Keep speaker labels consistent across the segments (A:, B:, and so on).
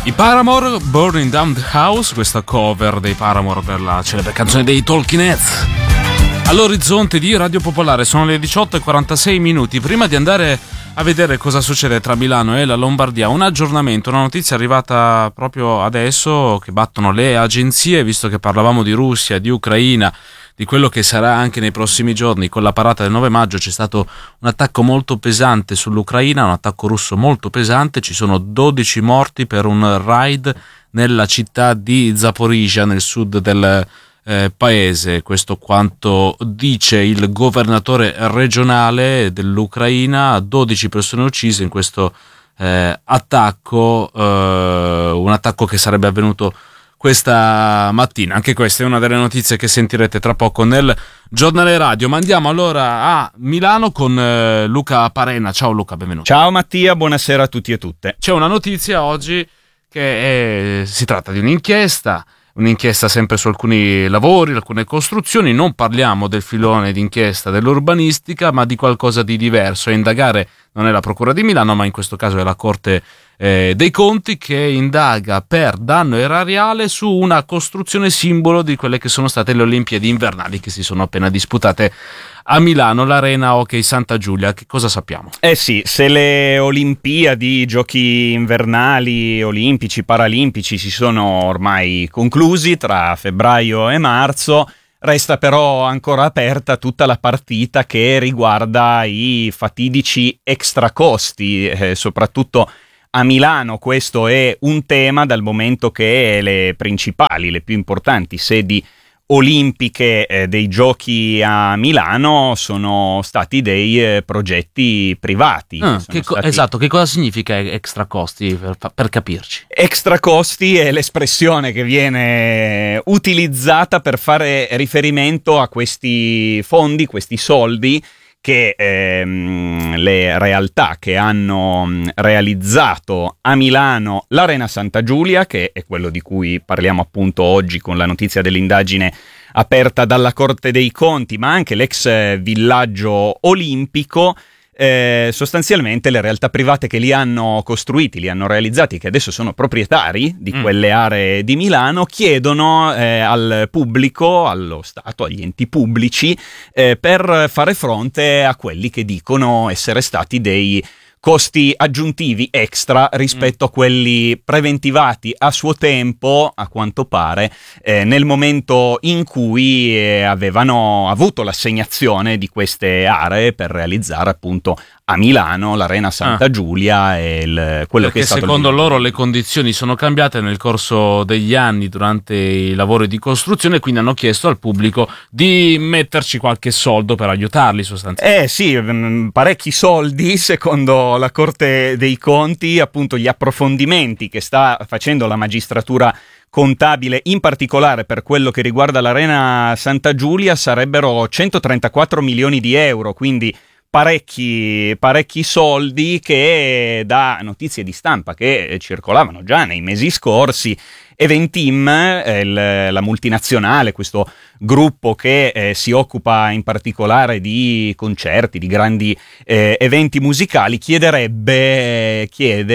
A: I Paramore, Burning Down the House, questa cover dei Paramore per la celebre canzone dei Talking Heads. All'orizzonte di Radio Popolare sono le 18:46 minuti. Prima di andare a vedere cosa succede tra Milano e la Lombardia, un aggiornamento, una notizia arrivata proprio adesso che battono le agenzie, visto che parlavamo di Russia, di Ucraina, di quello che sarà anche nei prossimi giorni. Con la parata del 9 maggio c'è stato un attacco molto pesante sull'Ucraina, un attacco russo molto pesante, ci sono 12 morti per un raid nella città di Zaporizhzhia, nel sud del paese. Questo quanto dice il governatore regionale dell'Ucraina. 12 persone uccise in questo attacco, un attacco che sarebbe avvenuto questa mattina. Anche questa è una delle notizie che sentirete tra poco nel giornale radio. Ma andiamo allora a Milano con Luca Parena. Ciao Luca, benvenuto.
B: Ciao Mattia, buonasera a tutti e tutte.
A: C'è una notizia oggi che si tratta di un'inchiesta sempre su alcuni lavori, alcune costruzioni. Non parliamo del filone d'inchiesta dell'urbanistica, ma di qualcosa di diverso. A indagare non è la Procura di Milano, ma in questo caso è la Corte dei Conti, che indaga per danno erariale su una costruzione simbolo di quelle che sono state le Olimpiadi invernali che si sono appena disputate a Milano, l'Arena Hockey Santa Giulia. Che cosa sappiamo?
B: Sì, se le Olimpiadi, i giochi invernali, olimpici, paralimpici si sono ormai conclusi tra febbraio e marzo, resta però ancora aperta tutta la partita che riguarda i fatidici extracosti, soprattutto a Milano. Questo è un tema dal momento che le principali, le più importanti sedi olimpiche dei giochi a Milano sono stati dei progetti privati.
A: Esatto, che cosa significa extra costi per capirci?
B: Extra costi è l'espressione che viene utilizzata per fare riferimento a questi fondi, questi soldi che le realtà che hanno realizzato a Milano l'Arena Santa Giulia, che è quello di cui parliamo appunto oggi con la notizia dell'indagine aperta dalla Corte dei Conti, ma anche l'ex villaggio olimpico. Sostanzialmente le realtà private che li hanno costruiti, li hanno realizzati, che adesso sono proprietari di quelle aree di Milano, chiedono al pubblico, allo Stato, agli enti pubblici, per fare fronte a quelli che dicono essere stati dei costi aggiuntivi extra rispetto a quelli preventivati a suo tempo, a quanto pare, nel momento in cui avevano avuto l'assegnazione di queste aree per realizzare appunto a Milano l'Arena Santa Giulia e quello che è stato.
A: Secondo loro le condizioni sono cambiate nel corso degli anni durante i lavori di costruzione, quindi hanno chiesto al pubblico di metterci qualche soldo per aiutarli sostanzialmente.
B: Sì, parecchi soldi secondo la Corte dei Conti. Appunto gli approfondimenti che sta facendo la magistratura contabile, in particolare per quello che riguarda l'Arena Santa Giulia, sarebbero 134 milioni di euro, quindi parecchi soldi, che da notizie di stampa che circolavano già nei mesi scorsi, Eventim, la multinazionale, questo gruppo che si occupa in particolare di concerti, di grandi eventi musicali, chiede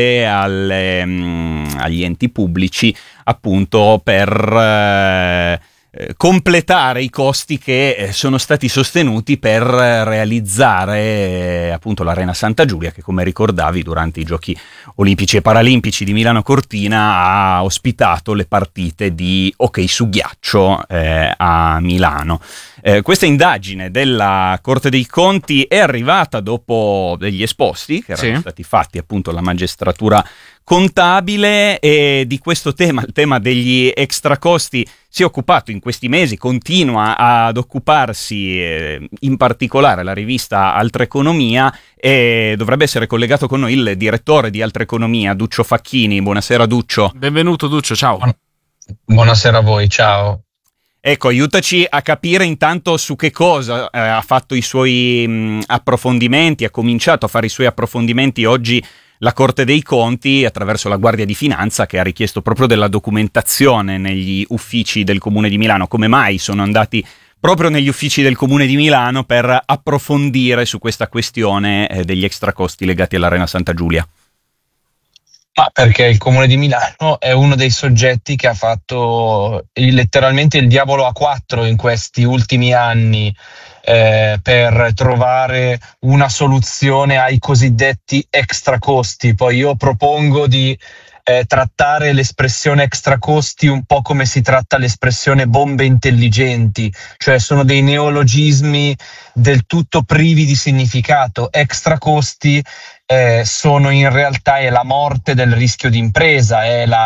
B: agli enti pubblici appunto per completare i costi che sono stati sostenuti per realizzare appunto l'Arena Santa Giulia, che, come ricordavi, durante i Giochi Olimpici e Paralimpici di Milano Cortina ha ospitato le partite di hockey su ghiaccio a Milano. Questa indagine della Corte dei Conti è arrivata dopo degli esposti che erano stati fatti appunto alla magistratura contabile, e di questo tema, il tema degli extracosti, si è occupato in questi mesi, continua ad occuparsi in particolare la rivista Altra Economia, e dovrebbe essere collegato con noi il direttore di Altra Economia, Duccio Facchini. Buonasera Duccio.
A: Benvenuto Duccio, ciao.
C: Buonasera a voi, ciao.
B: Ecco, aiutaci a capire intanto su che cosa ha fatto i suoi approfondimenti, ha cominciato a fare i suoi approfondimenti oggi la Corte dei Conti attraverso la Guardia di Finanza, che ha richiesto proprio della documentazione negli uffici del Comune di Milano. Come mai sono andati proprio negli uffici del Comune di Milano per approfondire su questa questione degli extracosti legati all'Arena Santa Giulia?
C: Ma Perché il Comune di Milano è uno dei soggetti che ha fatto letteralmente il diavolo a quattro in questi ultimi anni per trovare una soluzione ai cosiddetti extra costi. Poi io propongo di trattare l'espressione extra costi un po' come si tratta l'espressione bombe intelligenti, cioè sono dei neologismi del tutto privi di significato. Extra costi sono in realtà è la morte del rischio di impresa,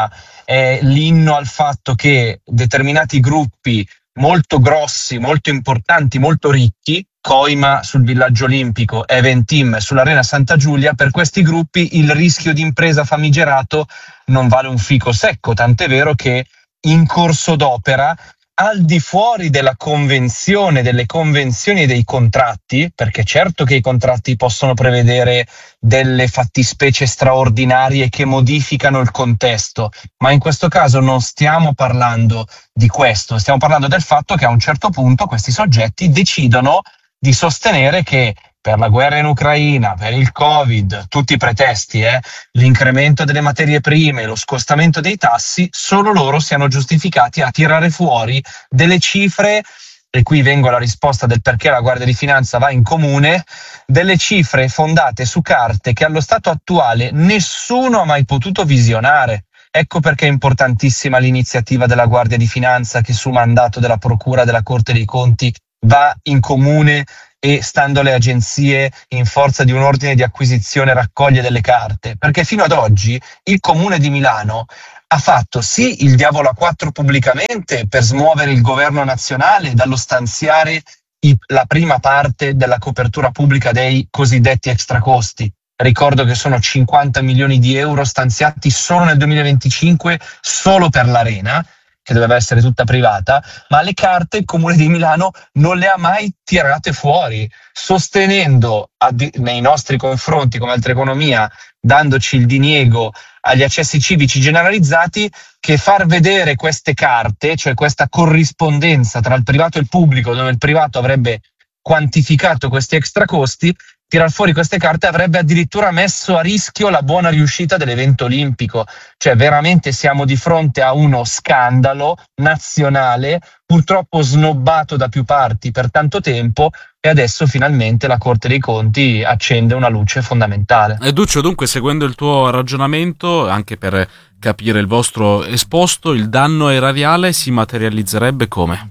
C: è l'inno al fatto che determinati gruppi molto grossi, molto importanti, molto ricchi, Coima sul villaggio olimpico, Eventim sull'Arena Santa Giulia, per questi gruppi il rischio di impresa famigerato non vale un fico secco, tant'è vero che in corso d'opera, al di fuori della convenzione, delle convenzioni e dei contratti, perché certo che i contratti possono prevedere delle fattispecie straordinarie che modificano il contesto, ma in questo caso non stiamo parlando di questo, stiamo parlando del fatto che a un certo punto questi soggetti decidono di sostenere che per la guerra in Ucraina, per il Covid, tutti i pretesti, l'incremento delle materie prime, lo scostamento dei tassi, solo loro siano giustificati a tirare fuori delle cifre, e qui vengo alla risposta del perché la Guardia di Finanza va in comune, delle cifre fondate su carte che allo stato attuale nessuno ha mai potuto visionare. Ecco perché è importantissima l'iniziativa della Guardia di Finanza che su mandato della Procura della Corte dei Conti va in comune e, stando alle agenzie, in forza di un ordine di acquisizione raccoglie delle carte, perché fino ad oggi il Comune di Milano ha fatto sì il diavolo a quattro pubblicamente per smuovere il governo nazionale dallo stanziare la prima parte della copertura pubblica dei cosiddetti extracosti. Ricordo che sono 50 milioni di euro stanziati solo nel 2025 solo per l'Arena, che doveva essere tutta privata, ma le carte il Comune di Milano non le ha mai tirate fuori, sostenendo nei nostri confronti come Altra Economia, dandoci il diniego agli accessi civici generalizzati, che far vedere queste carte, cioè questa corrispondenza tra il privato e il pubblico, dove il privato avrebbe quantificato questi extra costi, tirar fuori queste carte avrebbe addirittura messo a rischio la buona riuscita dell'evento olimpico. Cioè veramente siamo di fronte a uno scandalo nazionale, purtroppo snobbato da più parti per tanto tempo, e adesso finalmente la Corte dei Conti accende una luce fondamentale.
A: E Duccio, dunque, seguendo il tuo ragionamento, anche per capire il vostro esposto, il danno erariale si materializzerebbe come?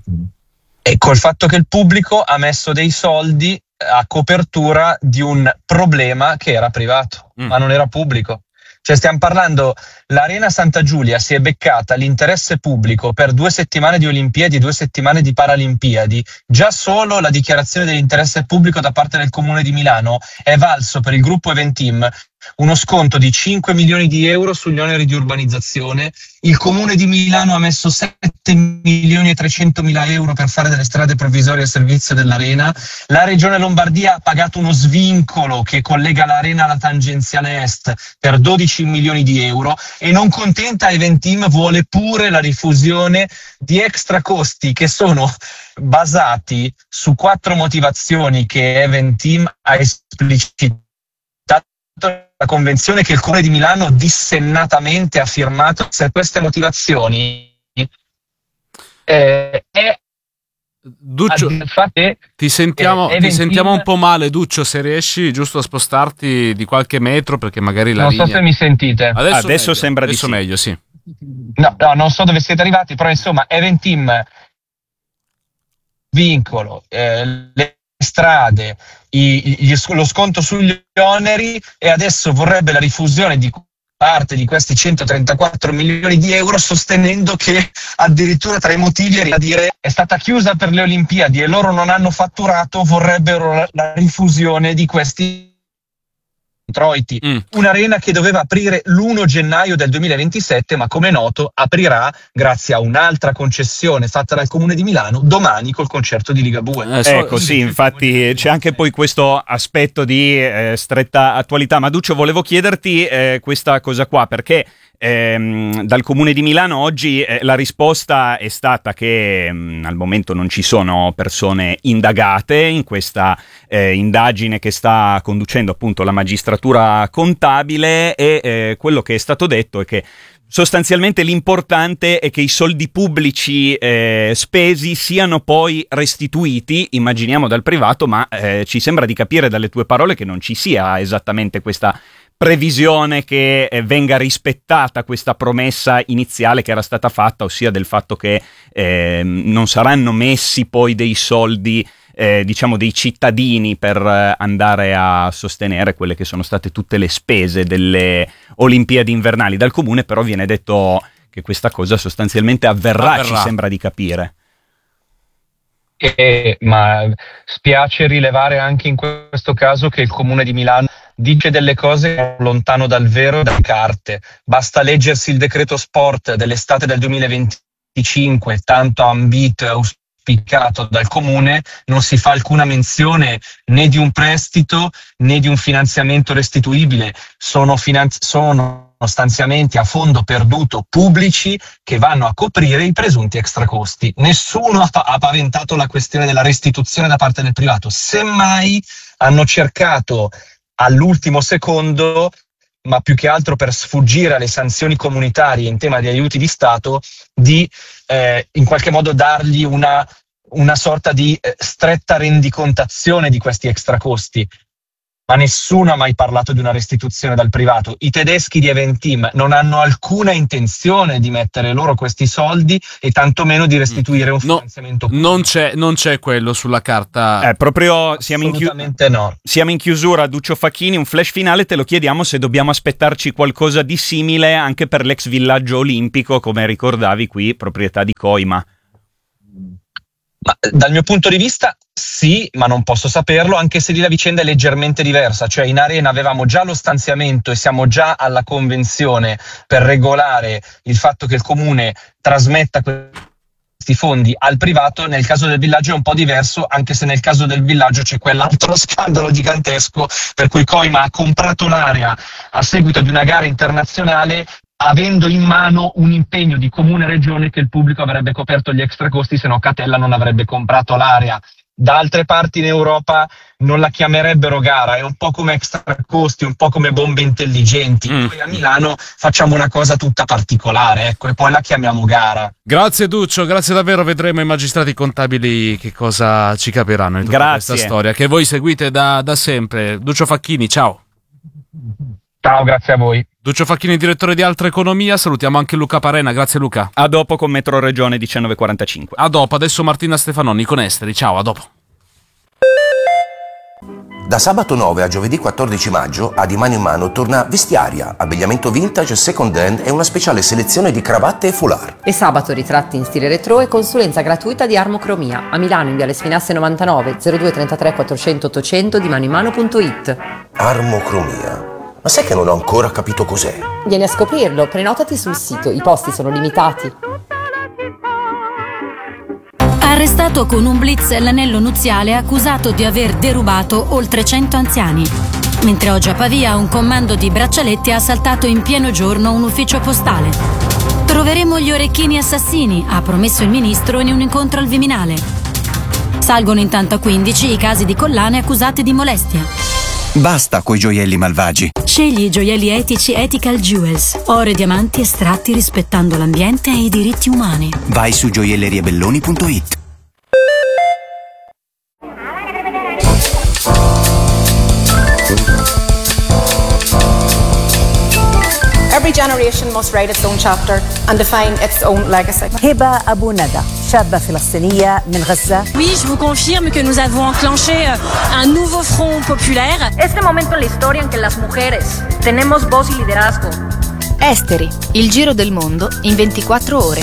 C: Ecco, il fatto che il pubblico ha messo dei soldi a copertura di un problema che era privato, ma non era pubblico. Cioè stiamo parlando, l'Arena Santa Giulia si è beccata l'interesse pubblico per 2 settimane di Olimpiadi, 2 settimane di Paralimpiadi. Già solo la dichiarazione dell'interesse pubblico da parte del Comune di Milano è valso per il gruppo Eventim uno sconto di 5 milioni di euro sugli oneri di urbanizzazione. Il Comune di Milano ha messo 7 milioni e 300 mila euro per fare delle strade provvisorie a servizio dell'Arena. La Regione Lombardia ha pagato uno svincolo che collega l'Arena alla tangenziale est per 12 milioni di euro, e non contenta Eventim vuole pure la rifusione di extra costi che sono basati su 4 motivazioni che Eventim ha esplicitato la convenzione che il Comune di Milano dissennatamente ha firmato. Se queste motivazioni
A: Duccio, ti sentiamo un po' male, Duccio, se riesci giusto a spostarti di qualche metro, perché magari la linea...
C: Non so se mi sentite.
A: Adesso
B: sembra
A: adesso
B: di sì.
A: meglio, sì.
C: No, non so dove siete arrivati, però insomma Eventim vincolo, le strade, lo sconto sugli oneri, e adesso vorrebbe la rifusione di parte di questi 134 milioni di euro, sostenendo che addirittura tra i motivi era dire è stata chiusa per le Olimpiadi e loro non hanno fatturato, vorrebbero la rifusione di questi introiti. Un'arena che doveva aprire l'1 gennaio del 2027, ma come è noto aprirà grazie a un'altra concessione fatta dal Comune di Milano domani col concerto di Ligabue.
B: Ecco, sì, infatti c'è anche poi questo aspetto di stretta attualità. Ma Duccio, volevo chiederti questa cosa qua, perché dal Comune di Milano oggi la risposta è stata che al momento non ci sono persone indagate in questa indagine che sta conducendo appunto la magistratura contabile, e quello che è stato detto è che sostanzialmente l'importante è che i soldi pubblici spesi siano poi restituiti, immaginiamo dal privato, ma ci sembra di capire dalle tue parole che non ci sia esattamente questa previsione che venga rispettata questa promessa iniziale che era stata fatta, ossia del fatto che non saranno messi poi dei soldi diciamo dei cittadini per andare a sostenere quelle che sono state tutte le spese delle Olimpiadi invernali. Dal comune però viene detto che questa cosa sostanzialmente avverrà. Ci sembra di capire.
C: Ma spiace rilevare anche in questo caso che il Comune di Milano dice delle cose lontano dal vero e dalle carte. Basta leggersi il decreto sport dell'estate del 2025, tanto ambito e auspicato dal Comune. Non si fa alcuna menzione né di un prestito né di un finanziamento restituibile. Sono stanziamenti a fondo perduto pubblici che vanno a coprire i presunti extracosti. Nessuno ha paventato la questione della restituzione da parte del privato, semmai hanno cercato all'ultimo secondo, ma più che altro per sfuggire alle sanzioni comunitarie in tema di aiuti di Stato, di in qualche modo dargli una sorta di stretta rendicontazione di questi extracosti. Ma nessuno ha mai parlato di una restituzione dal privato. I tedeschi di Eventim non hanno alcuna intenzione di mettere loro questi soldi e tantomeno di restituire un finanziamento pubblico.
A: Non c'è quello sulla carta.
B: Proprio
C: assolutamente no.
B: Siamo in chiusura, Duccio Facchini, un flash finale, te lo chiediamo se dobbiamo aspettarci qualcosa di simile anche per l'ex villaggio olimpico, come ricordavi qui, proprietà di Coima.
C: Ma, dal mio punto di vista sì, ma non posso saperlo, anche se lì la vicenda è leggermente diversa. Cioè in Arena avevamo già lo stanziamento e siamo già alla convenzione per regolare il fatto che il comune trasmetta questi fondi al privato. Nel caso del villaggio è un po' diverso, anche se nel caso del villaggio c'è quell'altro scandalo gigantesco per cui Coima ha comprato l'area a seguito di una gara internazionale, avendo in mano un impegno di comune e regione che il pubblico avrebbe coperto gli extracosti, se no Catella non avrebbe comprato l'area. Da altre parti in Europa non la chiamerebbero gara, è un po' come extracosti, un po' come bombe intelligenti. Noi a Milano facciamo una cosa tutta particolare, ecco, e poi la chiamiamo gara.
A: Grazie Duccio, grazie davvero, vedremo i magistrati contabili che cosa ci capiranno in tutta questa storia che voi seguite da sempre. Duccio Facchini, ciao.
C: Ciao, grazie a voi.
A: Duccio Facchini, direttore di Altra Economia. Salutiamo anche Luca Parena. Grazie Luca.
B: A dopo con Metro Regione 19:45.
A: A dopo, adesso Martina Stefanoni con Esteri. Ciao, a dopo.
D: Da sabato 9 a giovedì 14 maggio a Di Mano in Mano torna Vestiaria, abbigliamento vintage, second hand e una speciale selezione di cravatte e foulard.
E: E sabato ritratti in stile retro e consulenza gratuita di Armocromia. A Milano in Viale Spinasse 99 02 33 400 800 dimanoinmano.it.
D: Armocromia. Ma sai che non ho ancora capito cos'è?
E: Vieni a scoprirlo, prenotati sul sito, i posti sono limitati.
F: Arrestato con un blitz l'anello nuziale accusato di aver derubato oltre 100 anziani. Mentre oggi a Pavia un comando di braccialetti ha assaltato in pieno giorno un ufficio postale. Troveremo gli orecchini assassini, ha promesso il ministro in un incontro al Viminale. Salgono intanto a 15 i casi di collane accusate di molestia.
G: Basta coi gioielli malvagi.
F: Scegli i gioielli etici Ethical Jewels. Oro e diamanti estratti rispettando l'ambiente e i diritti umani.
G: Vai su gioielleriabelloni.it.
H: Every generation must write its own chapter and define its own legacy.
I: هبة أبو ندى شابة فلسطينية من غزة.
J: Oui, je vous confirme que nous avons enclenché un nouveau front populaire.
K: Este momento en la historia en que las mujeres tenemos voz y liderazgo.
L: Esteri, il giro del mondo in 24 ore.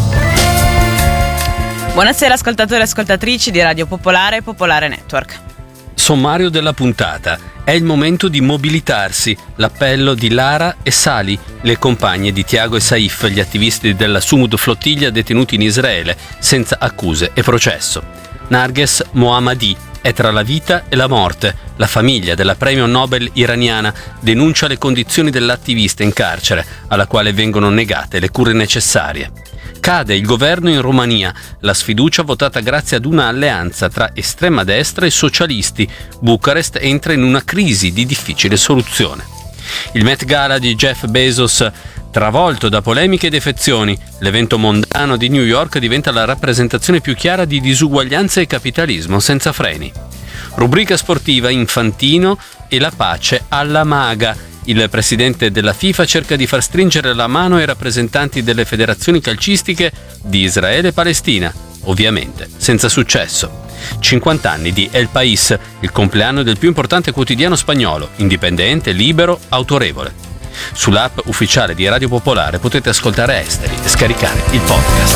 M: Buonasera ascoltatori e ascoltatrici di Radio Popolare e Popolare Network.
N: Sommario della puntata. È il momento di mobilitarsi. L'appello di Lara e Sali, le compagne di Tiago e Saif, gli attivisti della Sumud Flottiglia detenuti in Israele senza accuse e processo. Narges Mohammadi, è tra la vita e la morte. La famiglia della premio Nobel iraniana denuncia le condizioni dell'attivista in carcere, alla quale vengono negate le cure necessarie. Cade il governo in Romania, la sfiducia votata grazie ad una alleanza tra estrema destra e socialisti. Bucarest entra in una crisi di difficile soluzione. Il Met Gala di Jeff Bezos travolto da polemiche e defezioni. L'evento mondano di New York diventa la rappresentazione più chiara di disuguaglianza e capitalismo senza freni. Rubrica sportiva: Infantino e la pace alla maga. Il presidente della FIFA cerca di far stringere la mano ai rappresentanti delle federazioni calcistiche di Israele e Palestina, ovviamente senza successo. 50 anni di El País, il compleanno del più importante quotidiano spagnolo, indipendente, libero, autorevole. Sull'app ufficiale di Radio Popolare potete ascoltare Esteri e scaricare il podcast.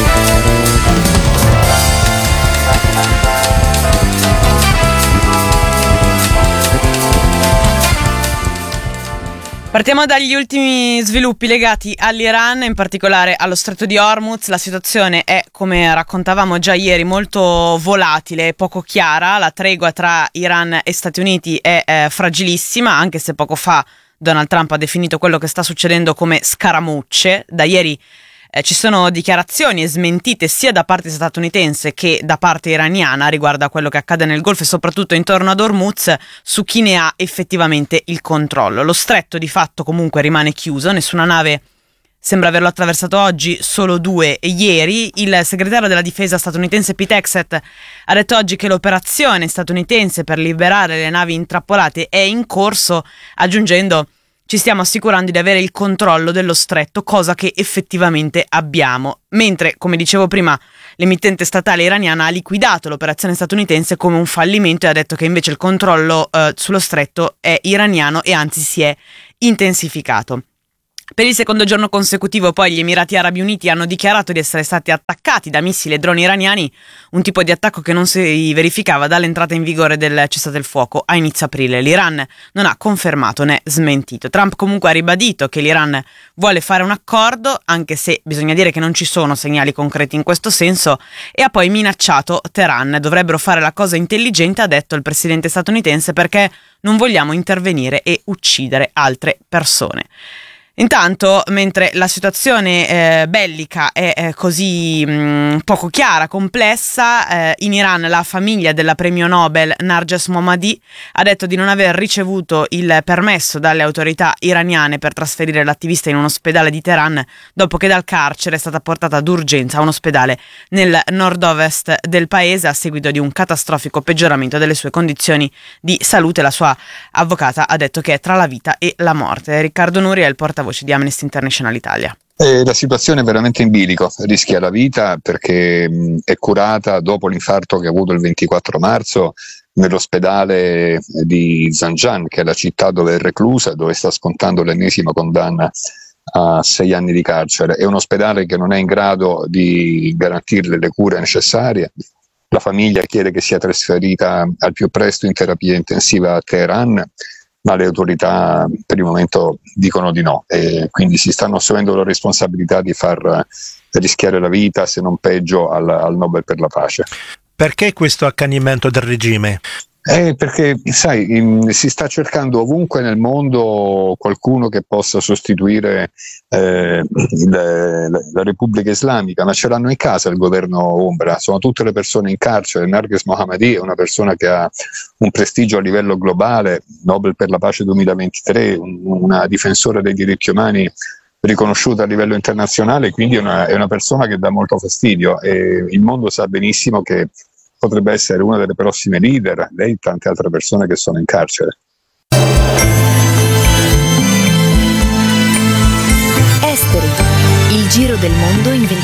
M: Partiamo dagli ultimi sviluppi legati all'Iran, in particolare allo Stretto di Hormuz. La situazione è, come raccontavamo già ieri, molto volatile e poco chiara. La tregua tra Iran e Stati Uniti è fragilissima, anche se poco fa Donald Trump ha definito quello che sta succedendo come scaramucce. Da ieri ci sono dichiarazioni e smentite sia da parte statunitense che da parte iraniana riguardo a quello che accade nel Golfo e soprattutto intorno ad Hormuz, su chi ne ha effettivamente il controllo. Lo stretto di fatto comunque rimane chiuso, nessuna nave sembra averlo attraversato oggi, solo 2 ieri. Il segretario della difesa statunitense Pete Hegseth ha detto oggi che l'operazione statunitense per liberare le navi intrappolate è in corso, aggiungendo: ci stiamo assicurando di avere il controllo dello stretto, cosa che effettivamente abbiamo. Mentre, come dicevo prima, l'emittente statale iraniana ha liquidato l'operazione statunitense come un fallimento e ha detto che invece il controllo sullo stretto è iraniano e anzi si è intensificato. Per il secondo giorno consecutivo poi gli Emirati Arabi Uniti hanno dichiarato di essere stati attaccati da missili e droni iraniani, un tipo di attacco che non si verificava dall'entrata in vigore del cessate il fuoco a inizio aprile. L'Iran non ha confermato né smentito. Trump comunque ha ribadito che l'Iran vuole fare un accordo, anche se bisogna dire che non ci sono segnali concreti in questo senso, e ha poi minacciato Teheran. Dovrebbero fare la cosa intelligente, ha detto il presidente statunitense, perché non vogliamo intervenire e uccidere altre persone. Intanto, mentre la situazione bellica è così poco chiara, complessa, in Iran la famiglia della premio Nobel Narges Mohammadi ha detto di non aver ricevuto il permesso dalle autorità iraniane per trasferire l'attivista in un ospedale di Teheran dopo che dal carcere è stata portata d'urgenza a un ospedale nel nord-ovest del paese a seguito di un catastrofico peggioramento delle sue condizioni di salute. La sua avvocata ha detto che è tra la vita e la morte. Riccardo Nuri è il portavoce di Amnesty International Italia.
O: La situazione è veramente in bilico, rischia la vita perché è curata dopo l'infarto che ha avuto il 24 marzo nell'ospedale di Zanjan, che è la città dove è reclusa, dove sta scontando l'ennesima condanna a 6 anni di carcere. È un ospedale che non è in grado di garantirle le cure necessarie. La famiglia chiede che sia trasferita al più presto in terapia intensiva a Teheran, ma le autorità per il momento dicono di no e quindi si stanno assumendo la responsabilità di far rischiare la vita, se non peggio, al Nobel per la pace.
P: Perché questo accanimento del regime?
O: Perché, sai, si sta cercando ovunque nel mondo qualcuno che possa sostituire la Repubblica Islamica, ma ce l'hanno in casa il governo ombra, sono tutte le persone in carcere. Narges Mohammadi è una persona che ha un prestigio a livello globale, Nobel per la pace 2023, una difensore dei diritti umani riconosciuta a livello internazionale, quindi è una persona che dà molto fastidio e il mondo sa benissimo che potrebbe essere una delle prossime leader, lei e tante altre persone che sono in carcere.
L: Esteri, il giro del mondo in